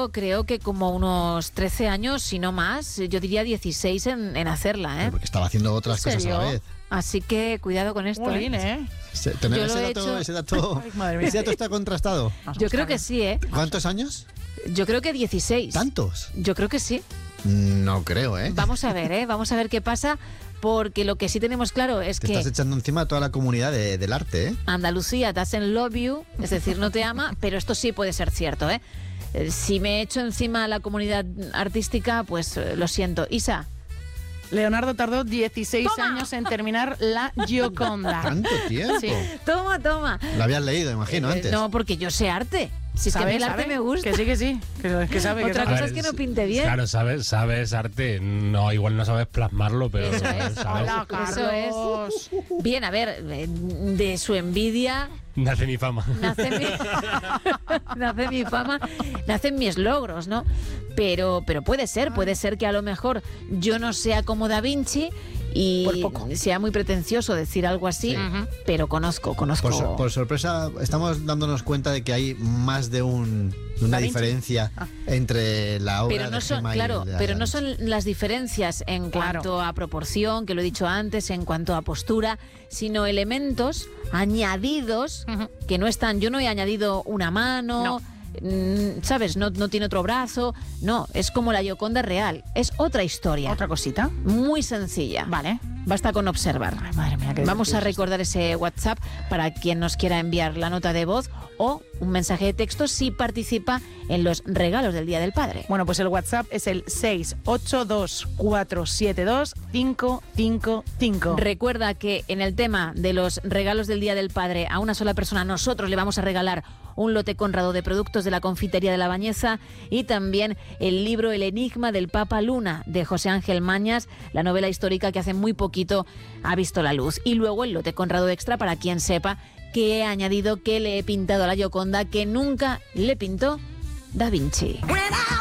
tardó, creo que como unos 13 años, si no más, yo diría 16 en hacerla, ¿eh? Porque estaba haciendo otras cosas a la vez. Así que cuidado con esto. Muy bien, ¿eh? ¿Tener Yo lo he ese dato Ay, madre mía. ese dato está contrastado? Yo creo que sí, ¿eh? ¿Cuántos años? Yo creo que 16. ¿Tantos? Yo creo que sí. No creo, ¿eh? Vamos a ver, ¿eh? Vamos a ver qué pasa, porque lo que sí tenemos claro es Te que estás echando encima a toda la comunidad del arte, ¿eh? Andalucía doesn't love you, es decir, no te ama, pero esto sí puede ser cierto, ¿eh? Si me echo encima a la comunidad artística, pues lo siento. Isa. Leonardo tardó 16 ¡Toma! años en terminar la Gioconda. ¿Tanto tiempo? Sí. Toma. Lo habías leído, imagino, antes. No, porque yo sé arte. Si es que a mí el arte me gusta. Que sí. Que sabe. Otra que cosa sabe. es que no pinte bien. Claro, sabes arte. No, igual no sabes plasmarlo, pero Eso es. sabes. Hola, Eso es. Carlos. Bien, a ver, de su envidia Nace mi fama. nace mi fama, nacen mis logros, ¿no? Pero puede ser que a lo mejor yo no sea como Da Vinci y Por poco. sea muy pretencioso decir algo así, Sí. pero conozco. Por sorpresa, estamos dándonos cuenta de que hay más de una Da Vinci. diferencia entre la obra Pero no de son, Gemma y claro, de Da pero no Vinci. son las diferencias en Claro. cuanto a proporción, que lo he dicho antes, en cuanto a postura, sino elementos añadidos que no están. Yo no he añadido una mano. ¿Sabes? No tiene otro brazo. No, es como la Gioconda real. Es otra historia. Otra cosita. Muy sencilla. Vale. Basta con observar. Ay, madre mía, qué Vamos a divertido. recordar ese WhatsApp para quien nos quiera enviar la nota de voz o un mensaje de texto si participa en los regalos del Día del Padre. Bueno, pues el WhatsApp es el 682472555. Recuerda que en el tema de los regalos del Día del Padre a una sola persona nosotros le vamos a regalar un lote Conrado de productos de la confitería de La Bañeza y también el libro El enigma del Papa Luna de José Ángel Mañas, la novela histórica que hace muy poquito ha visto la luz. Y luego el lote Conrado extra para quien sepa que he añadido, que le he pintado a la Gioconda que nunca le pintó Da Vinci.